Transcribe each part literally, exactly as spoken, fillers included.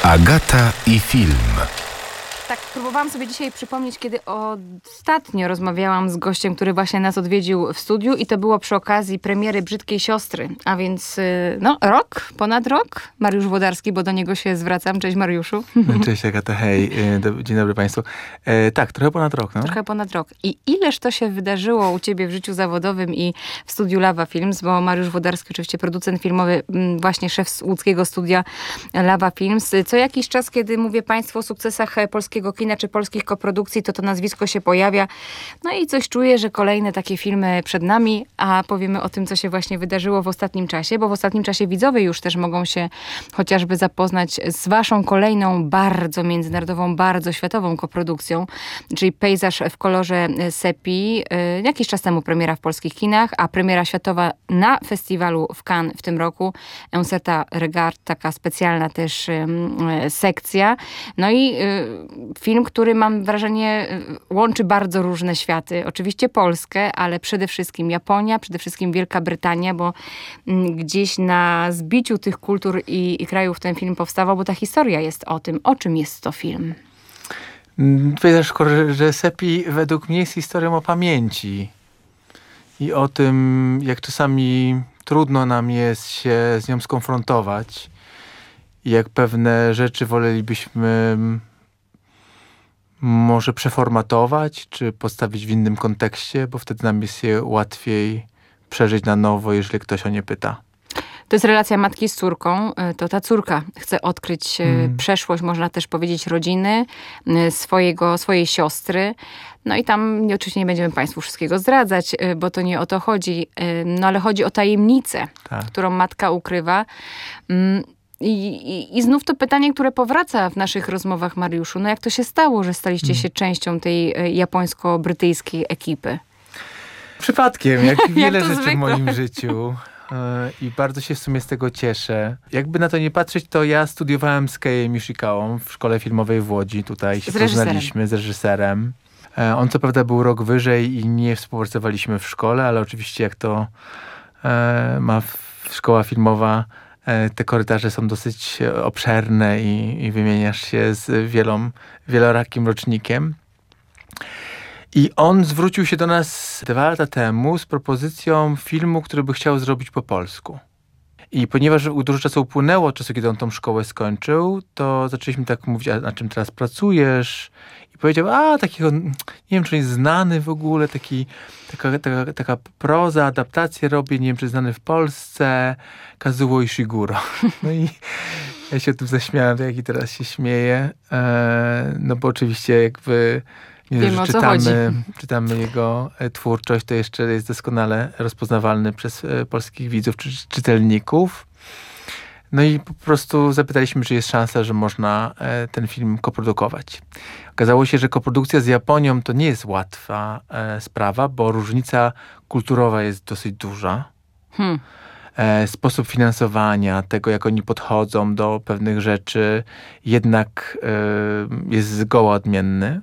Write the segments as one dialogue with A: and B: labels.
A: Agata i film.
B: Tak, próbowałam sobie dzisiaj przypomnieć, kiedy ostatnio rozmawiałam z gościem, który właśnie nas odwiedził w studiu i to było przy okazji premiery Brzydkiej Siostry, a więc no rok, ponad rok. Mariusz Włodarski, bo do niego się zwracam. Cześć Mariuszu.
C: Cześć Agata, hej, dzień dobry Państwu. E, tak, trochę ponad rok. No.
B: Trochę ponad rok. I ileż to się wydarzyło u ciebie w życiu zawodowym i w studiu Lawa Films, bo Mariusz Włodarski, oczywiście producent filmowy, właśnie szef łódzkiego studia Lawa Films. Co jakiś czas, kiedy mówię Państwu o sukcesach polskiego kina czy polskich koprodukcji, to to nazwisko się pojawia. No i coś czuję, że kolejne takie filmy przed nami, a powiemy o tym, co się właśnie wydarzyło w ostatnim czasie, bo w ostatnim czasie widzowie już też mogą się chociażby zapoznać z waszą kolejną bardzo międzynarodową, bardzo światową koprodukcją, czyli Pejzaż w kolorze sepi. Jakiś czas temu premiera w polskich kinach, a premiera światowa na festiwalu w Cannes w tym roku. Un certain regard, taka specjalna też sekcja. No i film, który mam wrażenie łączy bardzo różne światy. Oczywiście Polskę, ale przede wszystkim Japonia, przede wszystkim Wielka Brytania, bo gdzieś na zbiciu tych kultur i, i krajów ten film powstawał, bo ta historia jest o tym. O czym jest to film?
C: Pejzaż w kolorze sepi według mnie jest historią o pamięci i o tym, jak czasami trudno nam jest się z nią skonfrontować i jak pewne rzeczy wolelibyśmy może przeformatować, czy postawić w innym kontekście, bo wtedy nam jest je łatwiej przeżyć na nowo, jeżeli ktoś o nie pyta.
B: To jest relacja matki z córką. To ta córka chce odkryć hmm. przeszłość, można też powiedzieć, rodziny, swojego, swojej siostry. No i tam nie, oczywiście nie będziemy Państwu wszystkiego zdradzać, bo to nie o to chodzi. No ale chodzi o tajemnicę, tak, którą matka ukrywa. I, i, I znów to pytanie, które powraca w naszych rozmowach, Mariuszu. No jak to się stało, że staliście hmm. się częścią tej japońsko-brytyjskiej ekipy?
C: Przypadkiem, jak wiele
B: jak
C: rzeczy
B: zwykle.
C: w moim życiu. I bardzo się w sumie z tego cieszę. Jakby na to nie patrzeć, to ja studiowałem z Keijem Ishikawa w szkole filmowej w Łodzi. Tutaj się
B: z reżyserem.
C: poznaliśmy z reżyserem. On co prawda był rok wyżej i nie współpracowaliśmy w szkole, ale oczywiście jak to e, ma szkoła filmowa, e, te korytarze są dosyć obszerne i, i wymieniasz się z wielom, wielorakim rocznikiem. I on zwrócił się do nas dwa lata temu z propozycją filmu, który by chciał zrobić po polsku. I ponieważ dużo czasu upłynęło od czasu, kiedy on tą szkołę skończył, to zaczęliśmy tak mówić, a na czym teraz pracujesz? I powiedział, a takiego, nie wiem, czy jest znany w ogóle, taki, taka, taka, taka proza, adaptację robię, nie wiem, czy znany w Polsce, Kazuo Ishiguro. No i ja się o tym zaśmiałem, tak jak i teraz się śmieję. E, no bo oczywiście jakby nie
B: Wiem,
C: że
B: o co
C: czytamy,
B: chodzi.
C: czytamy jego twórczość, to jeszcze jest doskonale rozpoznawalny przez polskich widzów czy czytelników. No i po prostu zapytaliśmy, czy jest szansa, że można ten film koprodukować. Okazało się, że koprodukcja z Japonią to nie jest łatwa sprawa, bo różnica kulturowa jest dosyć duża. Hmm. Sposób finansowania, tego jak oni podchodzą do pewnych rzeczy jednak jest zgoła odmienny.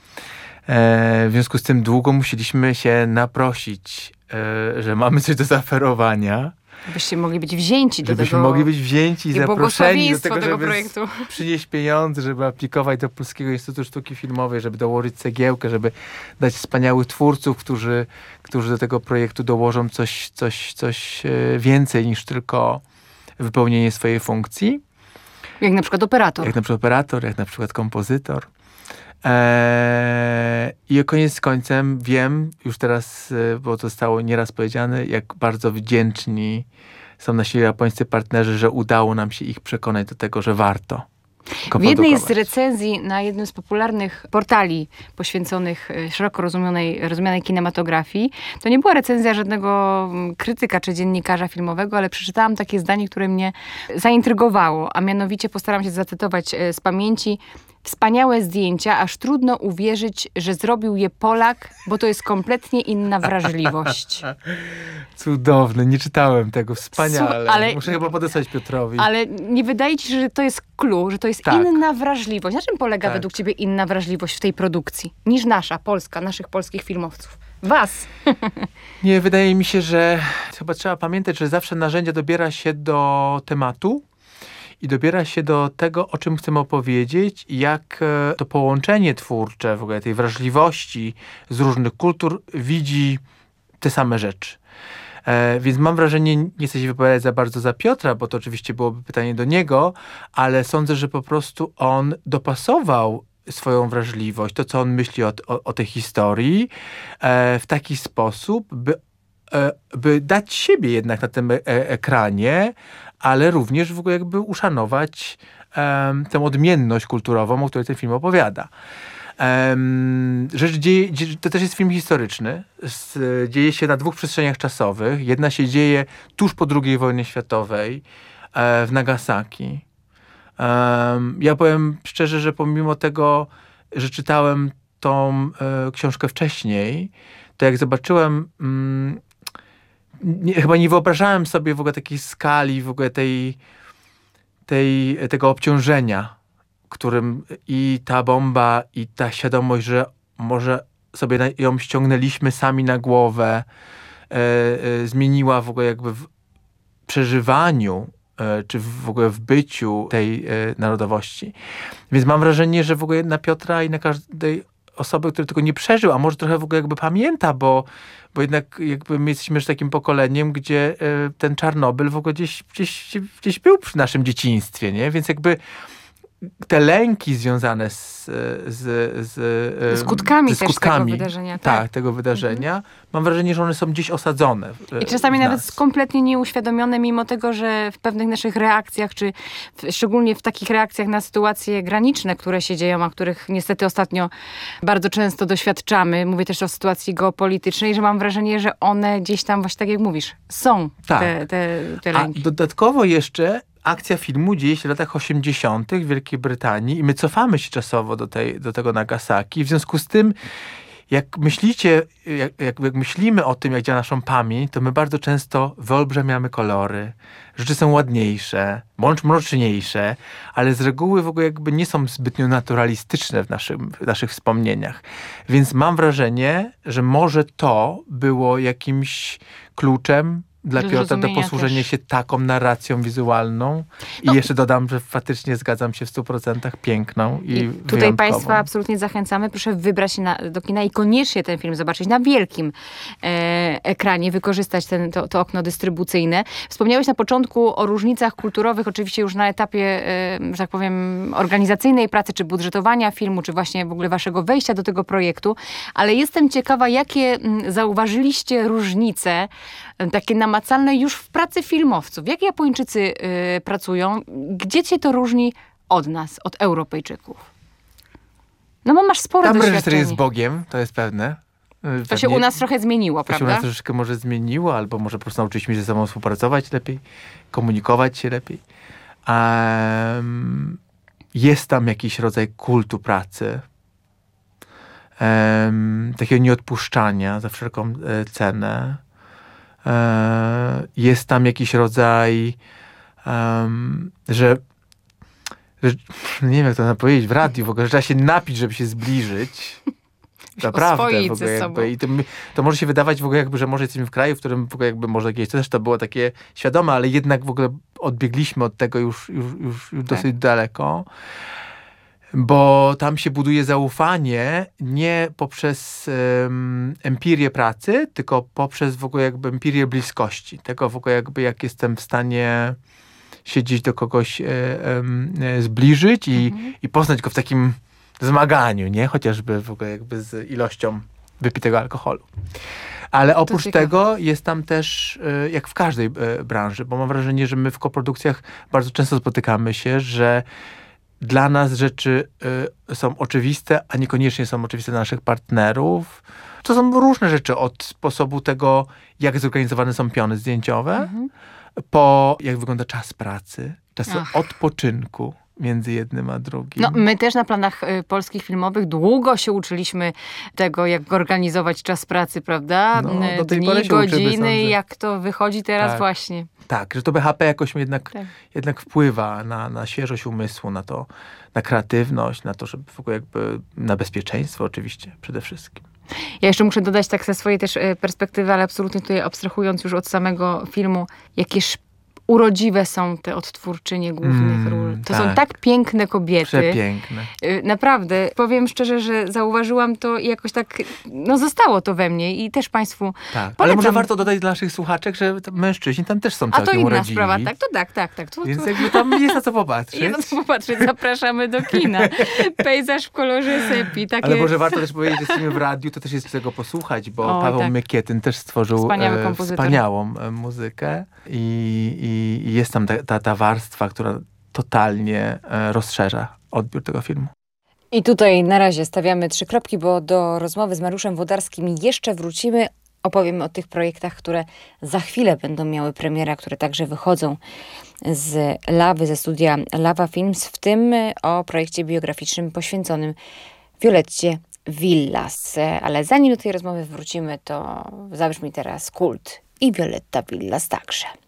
C: W związku z tym długo musieliśmy się naprosić, że mamy coś do zaoferowania.
B: Żebyście mogli być wzięci do
C: żebyśmy
B: tego.
C: mogli być wzięci i zaproszeni do tego,
B: tego
C: żeby
B: projektu.
C: przynieść pieniądze, żeby aplikować do Polskiego Instytutu Sztuki Filmowej, żeby dołożyć cegiełkę, żeby dać wspaniałych twórców, którzy, którzy do tego projektu dołożą coś, coś, coś więcej niż tylko wypełnienie swojej funkcji.
B: Jak na przykład operator.
C: Jak na przykład operator, jak na przykład kompozytor. Eee, I koniec końcem wiem, już teraz, bo to zostało nieraz powiedziane, jak bardzo wdzięczni są nasi japońscy partnerzy, że udało nam się ich przekonać do tego, że warto.
B: W jednej z recenzji na jednym z popularnych portali poświęconych szeroko rozumianej, rozumianej kinematografii, to nie była recenzja żadnego krytyka czy dziennikarza filmowego, ale przeczytałam takie zdanie, które mnie zaintrygowało, a mianowicie postaram się zacytować z pamięci. Wspaniałe zdjęcia, aż trudno uwierzyć, że zrobił je Polak, bo to jest kompletnie inna wrażliwość.
C: Cudowne, nie czytałem tego, wspaniale.
B: Su- ale,
C: Muszę chyba podesłać Piotrowi.
B: Ale nie wydaje ci się, że to jest clue, że to jest
C: tak.
B: inna wrażliwość. Na czym polega
C: tak.
B: według ciebie inna wrażliwość w tej produkcji niż nasza, polska, naszych polskich filmowców? Was.
C: Nie, wydaje mi się, że chyba trzeba pamiętać, że zawsze narzędzia dobiera się do tematu i dobiera się do tego, o czym chcemy opowiedzieć i jak e, to połączenie twórcze, w ogóle tej wrażliwości z różnych kultur widzi te same rzeczy. E, więc mam wrażenie, nie chcę się wypowiadać za bardzo za Piotra, bo to oczywiście byłoby pytanie do niego, ale sądzę, że po prostu on dopasował swoją wrażliwość, to co on myśli o, o, o tej historii e, w taki sposób, by, e, by dać siebie jednak na tym e, ekranie, ale również w ogóle jakby uszanować e, tę odmienność kulturową, o której ten film opowiada. Um, rzecz dzieje, to też jest film historyczny. Z, dzieje się na dwóch przestrzeniach czasowych. Jedna się dzieje tuż po drugiej wojnie światowej e, w Nagasaki. Um, ja powiem szczerze, że pomimo tego, że czytałem tą e, książkę wcześniej, to jak zobaczyłem, mm, nie, chyba nie wyobrażałem sobie w ogóle takiej skali, w ogóle tej, tej, tego obciążenia, którym i ta bomba, i ta świadomość, że może sobie ją ściągnęliśmy sami na głowę, e, e, zmieniła w ogóle jakby w przeżywaniu, e, czy w ogóle w byciu tej e, narodowości. Więc mam wrażenie, że w ogóle na Piotra i na każdej osoby, która tego nie przeżył, a może trochę w ogóle jakby pamięta, bo, bo jednak jakby my jesteśmy już takim pokoleniem, gdzie e, ten Czarnobyl w ogóle gdzieś, gdzieś, gdzieś był przy naszym dzieciństwie, nie? Więc jakby te lęki związane z, z, z
B: skutkami,
C: ze skutkami
B: też tego wydarzenia.
C: Tak,
B: tak.
C: tego wydarzenia. Mhm. Mam wrażenie, że one są gdzieś osadzone. W,
B: I czasami
C: w
B: nawet
C: nas.
B: kompletnie nieuświadomione, mimo tego, że w pewnych naszych reakcjach, czy w, szczególnie w takich reakcjach na sytuacje graniczne, które się dzieją, a których niestety ostatnio bardzo często doświadczamy. Mówię też o sytuacji geopolitycznej, że mam wrażenie, że one gdzieś tam, właśnie tak jak mówisz, są
C: tak.
B: te, te, te lęki.
C: A dodatkowo jeszcze akcja filmu dzieje się w latach osiemdziesiątych w Wielkiej Brytanii i my cofamy się czasowo do, tej, do tego Nagasaki. W związku z tym, jak myślicie, jak, jak, jak myślimy o tym, jak działa naszą pamięć, to my bardzo często wyolbrzymiamy kolory. Rzeczy są ładniejsze, bądź mroczniejsze, ale z reguły w ogóle jakby nie są zbytnio naturalistyczne w, naszym, w naszych wspomnieniach. Więc mam wrażenie, że może to było jakimś kluczem dla Piotra do posłużenia też. się taką narracją wizualną. I no, jeszcze dodam, że faktycznie zgadzam się w stu procentach, piękną i, i tutaj wyjątkową.
B: Państwa absolutnie zachęcamy. Proszę wybrać się na, do kina i koniecznie ten film zobaczyć na wielkim e, ekranie, wykorzystać ten, to, to okno dystrybucyjne. Wspomniałeś na początku o różnicach kulturowych, oczywiście już na etapie, e, że tak powiem, organizacyjnej pracy, czy budżetowania filmu, czy właśnie w ogóle waszego wejścia do tego projektu, ale jestem ciekawa, jakie m, zauważyliście różnice, takie namacalne już w pracy filmowców. Jak Japończycy y, pracują? Gdzie cię to różni od nas, od Europejczyków? No bo masz spore
C: Tam
B: doświadczenie.
C: reżyser jest Bogiem, to jest pewne. Pewnie,
B: to się u nas trochę zmieniło,
C: to
B: prawda?
C: To się u nas troszeczkę może zmieniło, albo może po prostu nauczyliśmy się ze sobą współpracować lepiej, komunikować się lepiej. Um, jest tam jakiś rodzaj kultu pracy. Um, takiego nieodpuszczania za wszelką e, cenę. Jest tam jakiś rodzaj, um, że, że nie wiem jak to powiedzieć w radiu, w ogóle, że trzeba się napić, żeby się zbliżyć. Naprawdę. W ogóle jakby, I to, to może się wydawać w ogóle jakby, że może jesteśmy w kraju, w którym w ogóle jakby może jakieś, to też to było takie świadome, ale jednak w ogóle odbiegliśmy od tego już, już, już, już dosyć tak. daleko. Bo tam się buduje zaufanie nie poprzez um, empirię pracy, tylko poprzez w ogóle jakby empirię bliskości. Tego w ogóle jakby jak jestem w stanie się gdzieś do kogoś e, e, zbliżyć i, mhm. i poznać go w takim zmaganiu, nie? Chociażby w ogóle jakby z ilością wypitego alkoholu. Ale oprócz tego jest tam też, e, jak w każdej e, branży, bo mam wrażenie, że my w koprodukcjach bardzo często spotykamy się, że dla nas rzeczy y, są oczywiste, a niekoniecznie są oczywiste dla naszych partnerów. To są różne rzeczy, od sposobu tego, jak zorganizowane są piony zdjęciowe, mhm. po jak wygląda czas pracy, czas Ach. odpoczynku między jednym a drugim.
B: No, my też na planach y, polskich filmowych długo się uczyliśmy tego, jak organizować czas pracy, prawda?
C: No, do tej
B: Dni,
C: pory się
B: godziny,
C: uczymy,
B: jak to wychodzi teraz
C: tak.
B: właśnie.
C: Tak, że to B H P jakoś jednak,
B: tak.
C: jednak wpływa na, na świeżość umysłu, na to, na kreatywność, na to, żeby w ogóle jakby, na bezpieczeństwo oczywiście przede wszystkim.
B: Ja jeszcze muszę dodać tak ze swojej też perspektywy, ale absolutnie tutaj abstrahując już od samego filmu, jakież urodziwe są te odtwórczynie głównych
C: Mm,
B: ról. To
C: tak.
B: są tak piękne kobiety.
C: Przepiękne.
B: Y, Naprawdę, powiem szczerze, że zauważyłam to i jakoś tak, no zostało to we mnie i też Państwu
C: Tak, ale
B: polecam.
C: może warto dodać dla naszych słuchaczek, że t- mężczyźni tam też są
B: A
C: całkiem
B: to inna
C: urodziwi.
B: sprawa, tak, to tak, tak, tak. To,
C: Więc
B: to...
C: jakby tam jest na co popatrzeć.
B: Jest na co popatrzeć, zapraszamy do kina. Pejzaż w kolorze sepi. Takie...
C: Ale może warto też powiedzieć, że jesteśmy w radiu, to też jest czego posłuchać, bo
B: O,
C: Paweł
B: tak.
C: Mykietyn też stworzył
B: Wspaniały
C: e,
B: kompozytor.
C: wspaniałą e, muzykę i, i, i jest tam ta, ta, ta warstwa, która totalnie e, rozszerza odbiór tego filmu.
B: I tutaj na razie stawiamy trzy kropki, bo do rozmowy z Mariuszem Włodarskim jeszcze wrócimy. Opowiemy o tych projektach, które za chwilę będą miały premierę, które także wychodzą z Lawy, ze studia Lawa Films, w tym o projekcie biograficznym poświęconym Violetcie Villas. Ale zanim do tej rozmowy wrócimy, to zabrzmi teraz Kult i Violetta Villas także.